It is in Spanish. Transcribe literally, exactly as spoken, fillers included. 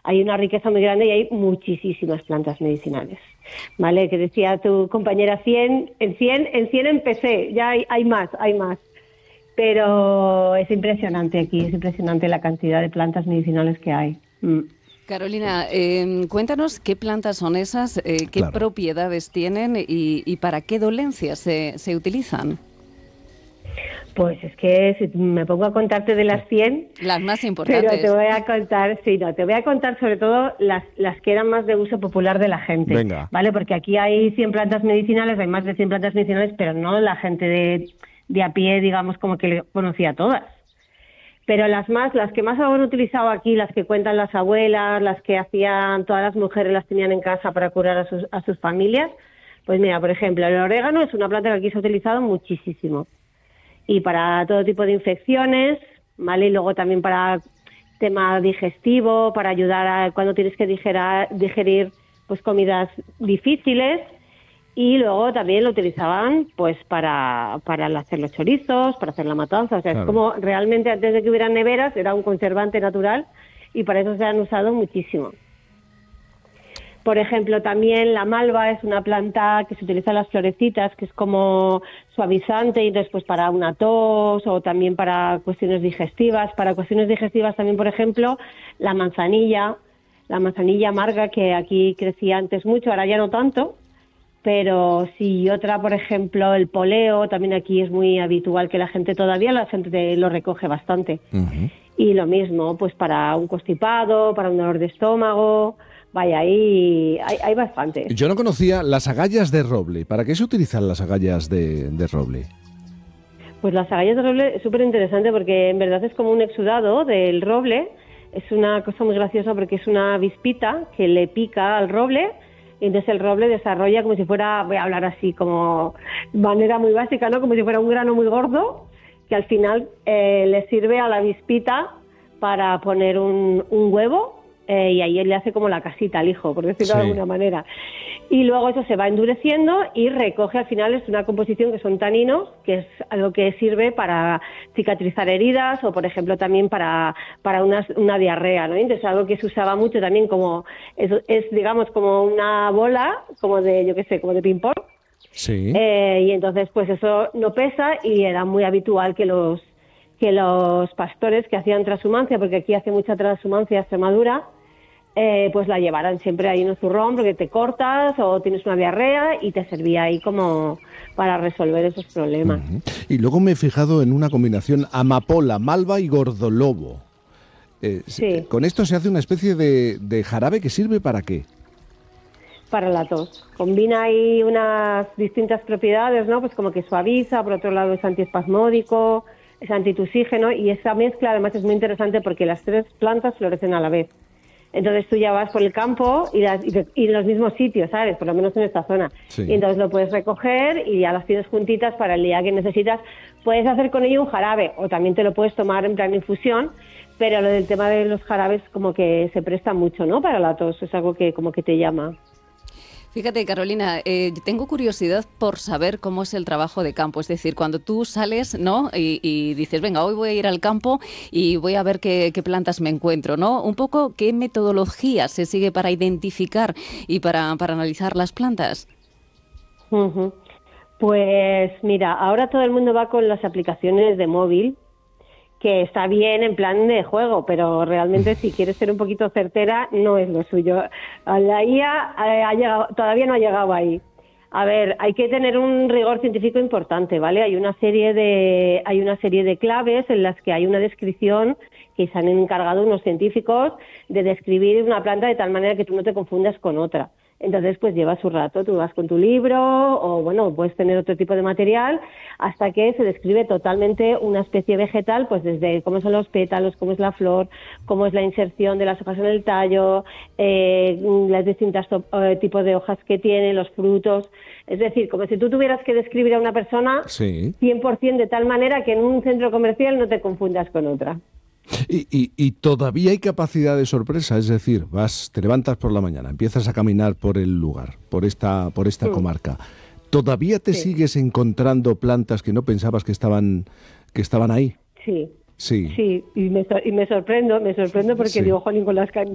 hay una riqueza muy grande y hay muchísimas plantas medicinales, ¿vale? Que decía tu compañera cien, en cien, en cien empecé, ya hay, hay más, hay más. Pero es impresionante aquí, es impresionante la cantidad de plantas medicinales que hay. Mm. Carolina, eh, cuéntanos qué plantas son esas, eh, qué Claro. propiedades tienen y, y para qué dolencias se, se utilizan. Pues es que si me pongo a contarte de las cien... Las más importantes. Pero te voy a contar, sí, no, te voy a contar sobre todo las, las que eran más de uso popular de la gente. Venga. ¿Vale? Porque aquí hay cien plantas medicinales, hay más de cien plantas medicinales, pero no la gente de, de a pie, digamos, como que le conocía todas. Pero las más, las que más han utilizado aquí, las que cuentan las abuelas, las que hacían todas las mujeres, las tenían en casa para curar a sus, a sus familias, pues mira, por ejemplo, el orégano es una planta que aquí se ha utilizado muchísimo. Y para todo tipo de infecciones, ¿vale? Y luego también para tema digestivo, para ayudar a cuando tienes que digerar, digerir pues comidas difíciles. Y luego también lo utilizaban pues para, para hacer los chorizos, para hacer la matanza. O sea, Claro. es como realmente antes de que hubieran neveras era un conservante natural y para eso se han usado muchísimo. Por ejemplo, también la malva es una planta que se utiliza en las florecitas, que es como suavizante y después para una tos o también para cuestiones digestivas. Para cuestiones digestivas también, por ejemplo, la manzanilla, la manzanilla amarga que aquí crecía antes mucho, ahora ya no tanto. Pero sí, otra, por ejemplo, el poleo, también aquí es muy habitual que la gente todavía, la gente lo recoge bastante. Uh-huh. Y lo mismo, pues para un constipado, para un dolor de estómago, vaya, ahí hay, hay bastantes. Yo no conocía las agallas de roble. ¿Para qué se utilizan las agallas de, de roble? Pues las agallas de roble es súper interesante porque en verdad es como un exudado del roble. Es una cosa muy graciosa porque es una avispita que le pica al roble. Y entonces el roble desarrolla como si fuera, voy a hablar así como de manera muy básica, ¿no? Como si fuera un grano muy gordo que al final eh, le sirve a la avispita para poner un, un huevo eh, y ahí él le hace como la casita al hijo, por decirlo Sí. de alguna manera. Y luego eso se va endureciendo y recoge al final, es una composición que son taninos, que es algo que sirve para cicatrizar heridas o, por ejemplo, también para, para una, una diarrea, ¿no? Entonces, algo que se usaba mucho también como, es, es digamos, como una bola, como de, yo qué sé, como de ping-pong. Sí. Eh, y entonces, pues eso no pesa y era muy habitual que los, que los pastores que hacían transhumancia, porque aquí hace mucha transhumancia Extremadura, Eh, pues la llevaran siempre ahí en un zurrón porque te cortas o tienes una diarrea y te servía ahí como para resolver esos problemas. Uh-huh. Y luego me he fijado en una combinación amapola, malva y gordolobo. Eh, Sí. Con esto se hace una especie de, de jarabe que sirve ¿para qué? Para la tos. Combina ahí unas distintas propiedades, ¿no? Pues como que suaviza, por otro lado es antiespasmódico, es antitusígeno y esa mezcla además es muy interesante porque las tres plantas florecen a la vez. Entonces tú ya vas por el campo y, las, y, te, y en los mismos sitios, ¿sabes? Por lo menos en esta zona. Sí. Y entonces lo puedes recoger y ya las tienes juntitas para el día que necesitas. Puedes hacer con ello un jarabe o también te lo puedes tomar en plan infusión, pero lo del tema de los jarabes como que se presta mucho, ¿no? Para la tos, es algo que como que te llama. Fíjate, Carolina, eh, tengo curiosidad por saber cómo es el trabajo de campo. Es decir, cuando tú sales, ¿no? Y, y dices, venga, hoy voy a ir al campo y voy a ver qué, qué plantas me encuentro, ¿no? Un poco, ¿qué metodología se sigue para identificar y para, para analizar las plantas? Uh-huh. Pues mira, ahora todo el mundo va con las aplicaciones de móvil, que está bien en plan de juego, pero realmente si quieres ser un poquito certera no es lo suyo. La I A ha llegado, todavía no ha llegado ahí. A ver, hay que tener un rigor científico importante, ¿vale? Hay una serie de hay una serie de claves en las que hay una descripción que se han encargado unos científicos de describir una planta de tal manera que tú no te confundas con otra. Entonces, pues lleva su rato, tú vas con tu libro o, bueno, puedes tener otro tipo de material hasta que se describe totalmente una especie vegetal, pues desde cómo son los pétalos, cómo es la flor, cómo es la inserción de las hojas en el tallo, eh, las distintas eh, tipos de hojas que tiene, los frutos. Es decir, como si tú tuvieras que describir a una persona Sí. cien por ciento de tal manera que en un centro comercial no te confundas con otra. Y, y, y todavía hay capacidad de sorpresa, es decir, vas, te levantas por la mañana, empiezas a caminar por el lugar, por esta, por esta Mm. comarca. ¿Todavía te Sí. sigues encontrando plantas que no pensabas que estaban, que estaban ahí? Sí, Sí. sí, y me, sor- y me sorprendo, me sorprendo porque Sí. digo, jolín, con las, ca-